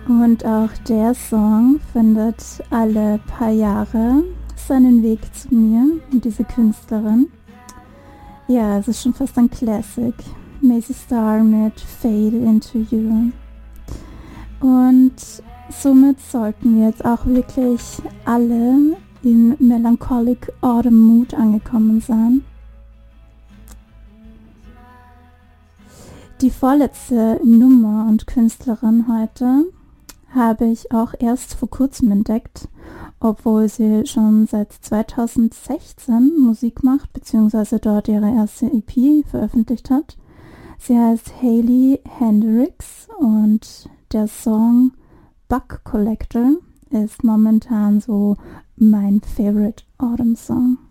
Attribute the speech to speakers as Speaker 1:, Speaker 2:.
Speaker 1: Und auch der Song findet alle paar Jahre seinen Weg zu mir, diese Künstlerin. Ja, es ist schon fast ein Classic. Macy Starr mit Fade Into You. Und somit sollten wir jetzt auch wirklich alle im Melancholic Autumn Mood angekommen sein. Die vorletzte Nummer und Künstlerin heute habe ich auch erst vor kurzem entdeckt, obwohl sie schon seit 2016 Musik macht, beziehungsweise dort ihre erste EP veröffentlicht hat. Sie heißt Hayley Hendrix und der Song Bug Collector ist momentan so mein Favorite Autumn Song.